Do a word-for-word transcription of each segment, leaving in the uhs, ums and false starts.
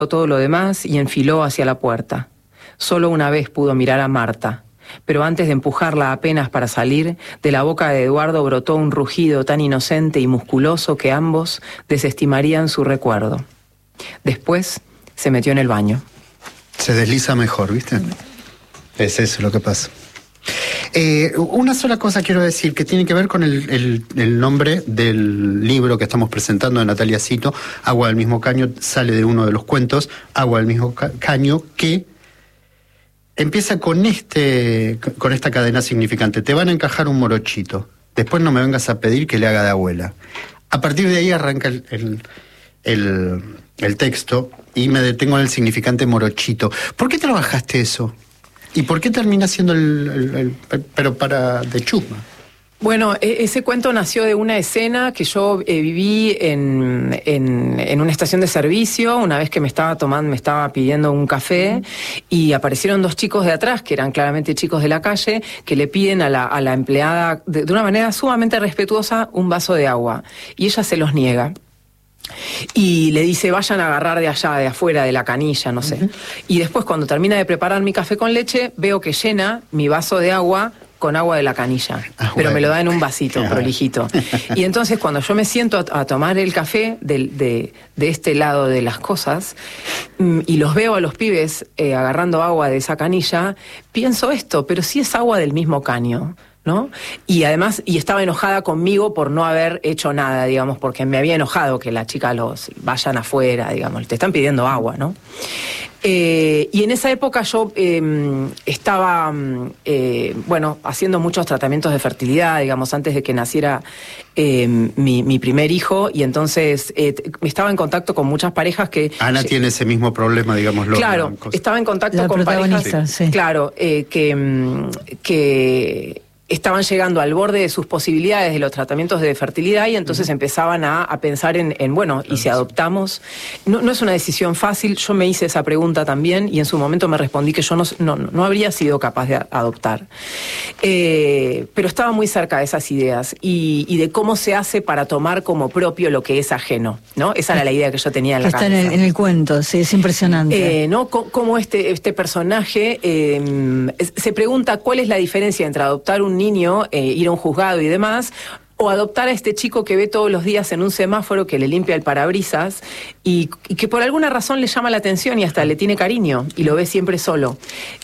todo lo demás y enfiló hacia la puerta. Solo una vez pudo mirar a Marta, pero antes de empujarla apenas para salir, de la boca de Eduardo brotó un rugido tan inocente y musculoso que ambos desestimarían su recuerdo. Después se metió en el baño. Se desliza mejor, ¿viste? Es eso lo que pasa. Eh, una sola cosa quiero decir que tiene que ver con el, el, el nombre del libro que estamos presentando de Natalia Cito, Agua del mismo caño, sale de uno de los cuentos, Agua del mismo ca- caño, que empieza con este con esta cadena significante. Te van a encajar un morochito, después no me vengas a pedir que le haga de abuela. A partir de ahí arranca el, el, el, el texto y me detengo en el significante morochito. ¿Por qué trabajaste eso? ¿Y por qué termina siendo el, el, el, el pero para de chusma? Bueno, ese cuento nació de una escena que yo eh, viví en, en, en una estación de servicio, una vez que me estaba tomando, me estaba pidiendo un café, y aparecieron dos chicos de atrás, que eran claramente chicos de la calle, que le piden a la, a la empleada, de, de una manera sumamente respetuosa, un vaso de agua, y ella se los niega. Y le dice, vayan a agarrar de allá, de afuera, de la canilla, no sé. Uh-huh. Y después, cuando termina de preparar mi café con leche, veo que llena mi vaso de agua con agua de la canilla, ah, pero bueno. Me lo da en un vasito prolijito. Y entonces, cuando yo me siento a, a tomar el café de, de, de este lado de las cosas, mm, y los veo a los pibes eh, agarrando agua de esa canilla, pienso esto, pero sí es agua del mismo caño, ¿no? Y además, y estaba enojada conmigo por no haber hecho nada, digamos, porque me había enojado que la chica los vayan afuera, digamos, te están pidiendo agua, ¿no? Eh, y en esa época yo eh, estaba, eh, bueno, haciendo muchos tratamientos de fertilidad, digamos, antes de que naciera eh, mi, mi primer hijo, y entonces eh, estaba en contacto con muchas parejas que... Ana tiene ese mismo problema, digámoslo. Claro, estaba en contacto la con parejas, sí. Claro, eh, que... que estaban llegando al borde de sus posibilidades de los tratamientos de fertilidad y entonces uh-huh. empezaban a, a pensar en, en, bueno, ¿y si adoptamos? No, no es una decisión fácil, yo me hice esa pregunta también y en su momento me respondí que yo no, no, no habría sido capaz de adoptar. Eh, pero estaba muy cerca de esas ideas y, y de cómo se hace para tomar como propio lo que es ajeno, ¿no? Esa era la idea que yo tenía en la Está cabeza. Está en, en el cuento, sí, es impresionante. Eh, ¿no? C- cómo este, este personaje eh, se pregunta cuál es la diferencia entre adoptar un niño, eh, ir a un juzgado y demás, o adoptar a este chico que ve todos los días en un semáforo, que le limpia el parabrisas y, y que por alguna razón le llama la atención y hasta le tiene cariño y lo ve siempre solo.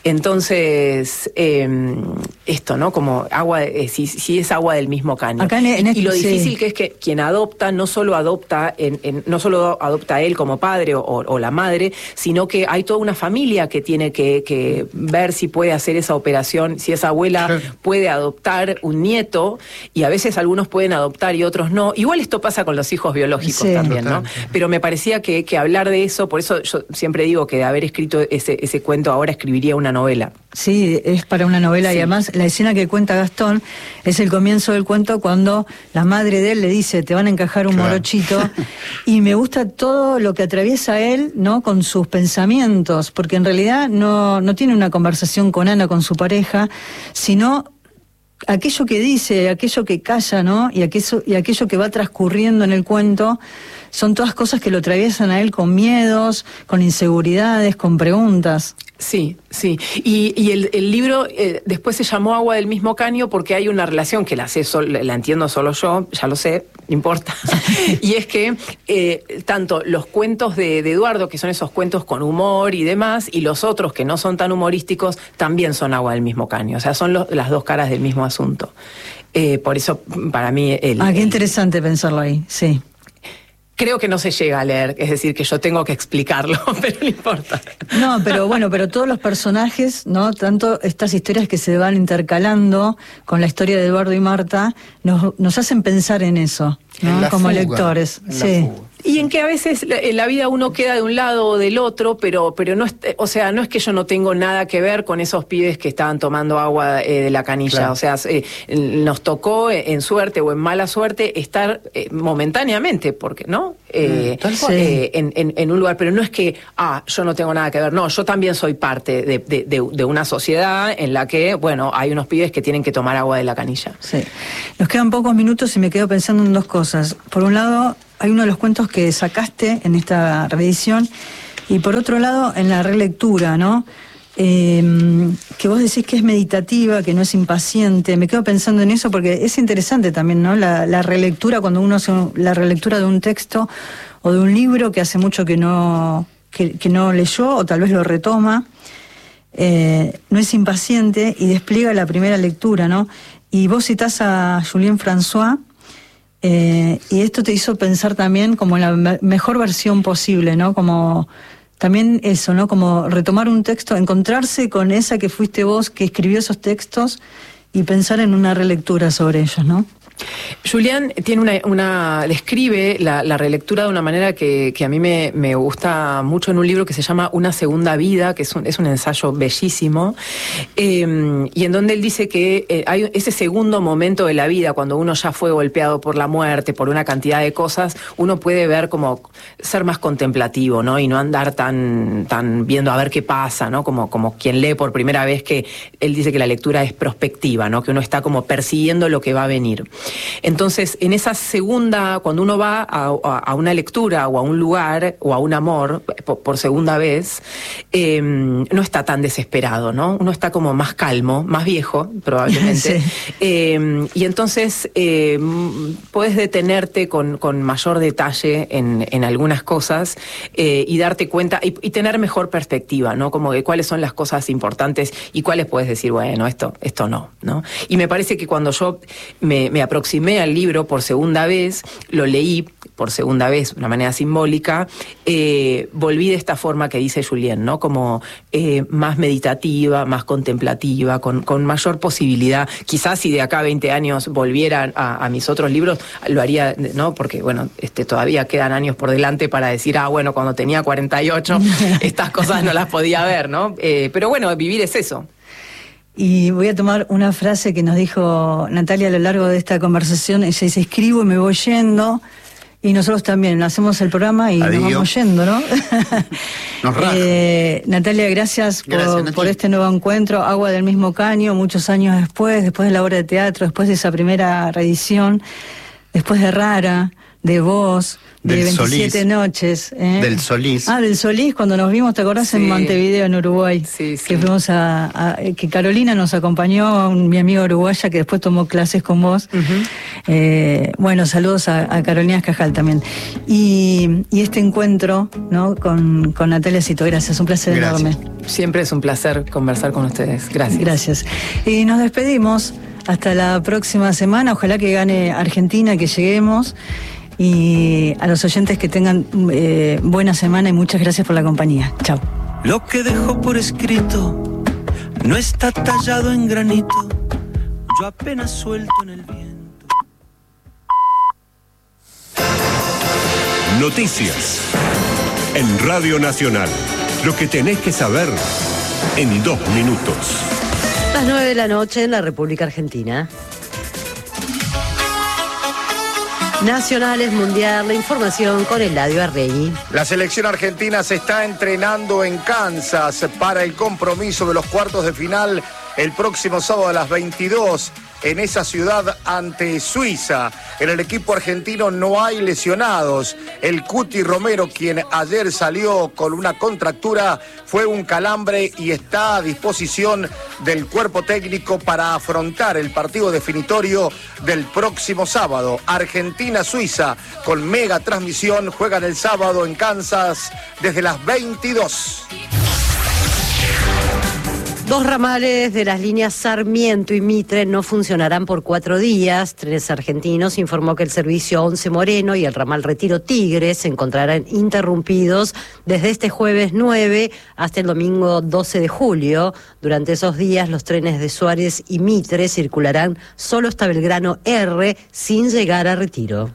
Entonces, eh, esto, ¿no? Como agua, eh, si, si es agua del mismo caño. Acá en, en este, y lo difícil sí. que es que quien adopta no solo adopta, en, en, no solo adopta a él como padre o, o la madre, sino que hay toda una familia que tiene que, que ver si puede hacer esa operación, si esa abuela claro. puede adoptar un nieto, y a veces algunos pueden adoptar y otros no. Igual esto pasa con los hijos biológicos sí. también, ¿no? Pero me parecía que, que hablar de eso, por eso yo siempre digo que de haber escrito ese, ese cuento ahora escribiría una novela. Sí, es para una novela sí. Y además la escena que cuenta Gastón es el comienzo del cuento cuando la madre de él le dice, te van a encajar un claro. morochito, y me gusta todo lo que atraviesa él, ¿no? Con sus pensamientos, porque en realidad no, no tiene una conversación con Ana, con su pareja, sino aquello que dice, aquello que calla, ¿no? Y aquello, y aquello que va transcurriendo en el cuento son todas cosas que lo atraviesan a él con miedos, con inseguridades, con preguntas. Sí, sí. Y, y el, el libro eh, después se llamó Agua del mismo caño porque hay una relación que la sé, sol, la entiendo solo yo, ya lo sé, no importa. Y es que eh, tanto los cuentos de, de Eduardo, que son esos cuentos con humor y demás, y los otros que no son tan humorísticos, también son agua del mismo caño. O sea, son los, las dos caras del mismo asunto. Eh, por eso, para mí... El, ah, qué el, interesante pensarlo ahí, sí. Creo que no se llega a leer, es decir, que yo tengo que explicarlo, pero no importa. No, pero bueno, pero todos los personajes, ¿no? Tanto estas historias que se van intercalando con la historia de Eduardo y Marta, nos, nos hacen pensar en eso, ¿no? En como fuga, lectores. En sí. Y en que a veces en la vida uno queda de un lado o del otro, pero pero no es, o sea, no es que yo no tengo nada que ver con esos pibes que estaban tomando agua eh, de la canilla. Claro. O sea, eh, nos tocó en suerte o en mala suerte estar eh, momentáneamente, porque ¿no? Eh, mm, eh, en, en, en un lugar, pero no es que ah, yo no tengo nada que ver. No, yo también soy parte de, de, de, de una sociedad en la que, bueno, hay unos pibes que tienen que tomar agua de la canilla. Sí. Nos quedan pocos minutos y me quedo pensando en dos cosas. Por un lado, hay uno de los cuentos que sacaste en esta reedición Y por otro lado, en la relectura, ¿no? Eh, que vos decís que es meditativa, que no es impaciente. Me quedo pensando en eso porque es interesante también, ¿no? La, la relectura, cuando uno hace la relectura de un texto o de un libro que hace mucho que no, que, que no leyó o tal vez lo retoma, eh, no es impaciente y despliega la primera lectura, ¿no? Y vos citás a Julien François, eh, y esto te hizo pensar también como en la me- mejor versión posible, ¿no? Como también eso, ¿no? Como retomar un texto, encontrarse con esa que fuiste vos, que escribió esos textos, y pensar en una relectura sobre ellos, ¿no? Julián tiene una, una describe la, la relectura de una manera que, que a mí me, me gusta mucho en un libro que se llama Una segunda vida, que es un, es un ensayo bellísimo, eh, y en donde él dice que eh, hay ese segundo momento de la vida, cuando uno ya fue golpeado por la muerte, por una cantidad de cosas, uno puede ver como ser más contemplativo, ¿no? Y no andar tan, tan viendo a ver qué pasa, ¿no? Como, como quien lee por primera vez, que él dice que la lectura es prospectiva, ¿no? Que uno está como persiguiendo lo que va a venir. Entonces, en esa segunda, cuando uno va a, a, a una lectura o a un lugar o a un amor por, por segunda vez, eh, no está tan desesperado, ¿no? Uno está como más calmo, más viejo, probablemente. Sí. Eh, y entonces eh, puedes detenerte con, con mayor detalle en, en algunas cosas eh, y darte cuenta y, y tener mejor perspectiva, ¿no? Como de cuáles son las cosas importantes y cuáles puedes decir, bueno, esto, esto no, ¿no? Y me parece que cuando yo me, me aproximé al libro por segunda vez, lo leí por segunda vez, de una manera simbólica, eh, volví de esta forma que dice Julien, ¿no? Como eh, más meditativa, más contemplativa, con, con mayor posibilidad. Quizás si de acá a veinte años volviera a, a mis otros libros, lo haría, ¿no? Porque, bueno, este, todavía quedan años por delante para decir, ah, bueno, cuando tenía cuarenta y ocho, estas cosas no las podía ver, ¿no? Eh, pero bueno, vivir es eso. Y voy a tomar una frase que nos dijo Natalia a lo largo de esta conversación. Ella dice, escribo y me voy yendo. Y nosotros también hacemos el programa y Adiós. Nos vamos yendo, ¿no? Nos eh, Natalia, gracias, gracias por, por este nuevo encuentro. Agua del mismo caño, muchos años después, después de la obra de teatro, después de esa primera reedición, después de Rara, de Vos, de del veintisiete Solís, noches. ¿eh? Del Solís. Ah, del Solís, cuando nos vimos, ¿te acordás? Sí. En Montevideo, en Uruguay. Sí, sí. Que fuimos a, a... que Carolina nos acompañó, mi amiga uruguaya, que después tomó clases con vos. Uh-huh. eh, bueno, saludos a, a Carolina Escajal también. Y, y este encuentro, ¿no? Con, con Natalia Cito, gracias, un placer gracias. enorme. Siempre es un placer conversar con ustedes. Gracias. Gracias. Y nos despedimos. Hasta la próxima semana. Ojalá que gane Argentina, que lleguemos. Y a los oyentes que tengan eh, buena semana y muchas gracias por la compañía. Chao. Lo que dejo por escrito no está tallado en granito, yo apenas suelto en el viento. Noticias en Radio Nacional. Lo que tenés que saber en dos minutos. Las nueve de la noche en la República Argentina. Nacionales Mundial, la información con Eladio Arregui. La selección argentina se está entrenando en Kansas para el compromiso de los cuartos de final el próximo sábado a las veintidós en esa ciudad ante Suiza. En el equipo argentino no hay lesionados. El Cuti Romero, quien ayer salió con una contractura, fue un calambre y está a disposición del cuerpo técnico para afrontar el partido definitorio del próximo sábado. Argentina-Suiza con mega transmisión, juegan el sábado en Kansas desde las veintidós. Dos ramales de las líneas Sarmiento y Mitre no funcionarán por cuatro días. Trenes Argentinos informó que el servicio Once Moreno y el ramal Retiro Tigre se encontrarán interrumpidos desde este jueves nueve hasta el domingo doce de julio. Durante esos días, los trenes de Suárez y Mitre circularán solo hasta Belgrano R sin llegar a Retiro.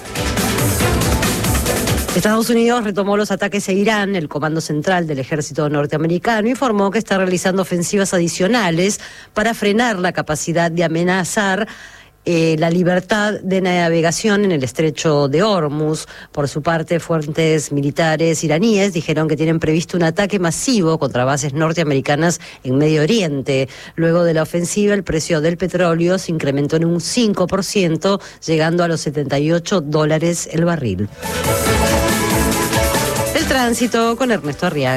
Estados Unidos retomó los ataques a Irán. El Comando Central del Ejército Norteamericano informó que está realizando ofensivas adicionales para frenar la capacidad de amenazar eh, la libertad de navegación en el estrecho de Hormuz. Por su parte, fuentes militares iraníes dijeron que tienen previsto un ataque masivo contra bases norteamericanas en Medio Oriente. Luego de la ofensiva, el precio del petróleo se incrementó en un cinco por ciento, llegando a los setenta y ocho dólares el barril. El Tránsito con Ernesto Arriaga.